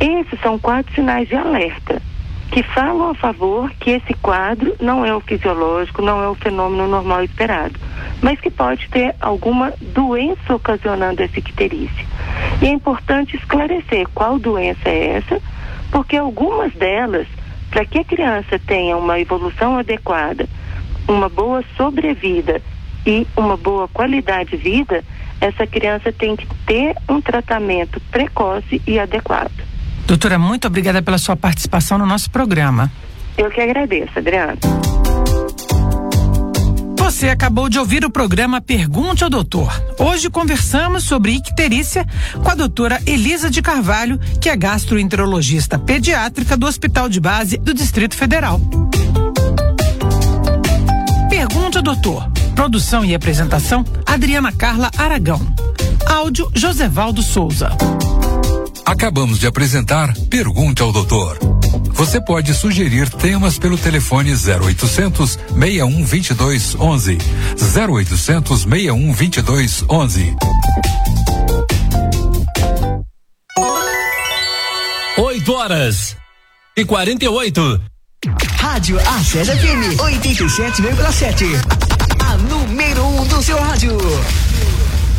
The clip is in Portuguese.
Esses são 4 sinais de alerta que falam a favor que esse quadro não é o fisiológico, não é o fenômeno normal esperado, mas que pode ter alguma doença ocasionando essa icterícia. E é importante esclarecer qual doença é essa, porque algumas delas, para que a criança tenha uma evolução adequada, uma boa sobrevida e uma boa qualidade de vida, essa criança tem que ter um tratamento precoce e adequado. Doutora, muito obrigada pela sua participação no nosso programa. Eu que agradeço, Adriana. Você acabou de ouvir o programa Pergunte ao Doutor. Hoje conversamos sobre icterícia com a doutora Elisa de Carvalho, que é gastroenterologista pediátrica do Hospital de Base do Distrito Federal. Pergunte ao Doutor. Produção e apresentação, Adriana Carla Aragão. Áudio, Josevaldo Souza. Acabamos de apresentar Pergunte ao Doutor. Você pode sugerir temas pelo telefone 0800 61 22 11. 0800 61 22 11. 8h48. Rádio Acesa FM 87,7. A número 1 do seu rádio.